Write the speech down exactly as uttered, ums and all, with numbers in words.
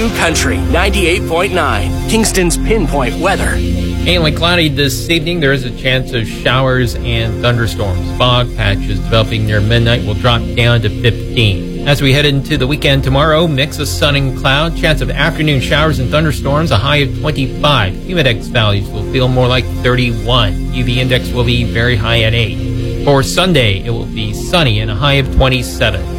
New Country ninety-eight point nine, Kingston's Pinpoint Weather. Mainly cloudy this evening. There is a chance of showers and thunderstorms. Fog patches developing near midnight will drop down to fifteen. As we head into the weekend tomorrow, mix of sun and cloud, chance of afternoon showers and thunderstorms, a high of twenty-five. Humidex values will feel more like thirty-one. U V index will be very high at eight. For Sunday, it will be sunny and a high of twenty-seven.